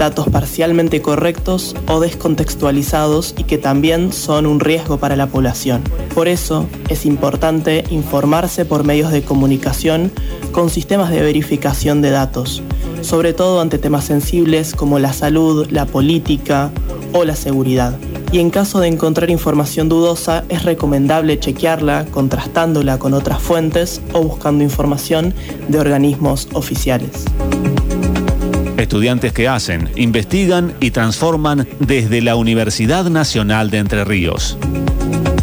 datos parcialmente correctos o descontextualizados y que también son un riesgo para la población. Por eso es importante informarse por medios de comunicación con sistemas de verificación de datos, sobre todo ante temas sensibles como la salud, la política o la seguridad. Y en caso de encontrar información dudosa, es recomendable chequearla, contrastándola con otras fuentes o buscando información de organismos oficiales. Estudiantes que hacen, investigan y transforman desde la Universidad Nacional de Entre Ríos.